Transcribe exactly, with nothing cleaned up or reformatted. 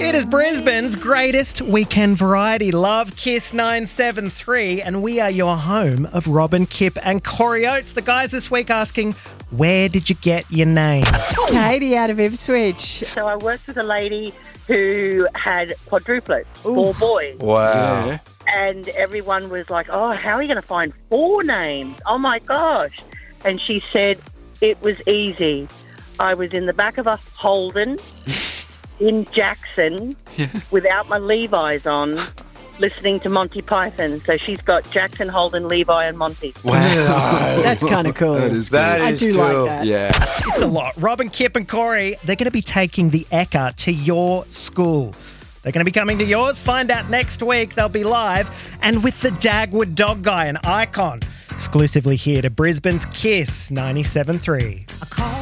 It is Brisbane's greatest weekend variety. Love Kiss nine seven three, and we are your home of Robin, Kip and Corey Oates. The guys this week asking, where did you get your name? Katie out of Ipswich. So I worked with a lady who had quadruplets, four boys. Wow. Yeah. And everyone was like, oh, how are you going to find four names? Oh, my gosh. And she said it was easy. I was in the back of a Holden in Jackson without my Levi's on, listening to Monty Python. So she's got Jackson, Holden, Levi and Monty. Wow. That's kind of cool. That is That good. I is do cool. like that. Yeah. It's a lot. Robin, Kip and Corey, they're going to be taking the Ekka to your school. They're going to be coming to yours. Find out next week. They'll be live. And with the Dagwood Dog Guy, an icon, exclusively here to Brisbane's Kiss ninety-seven three.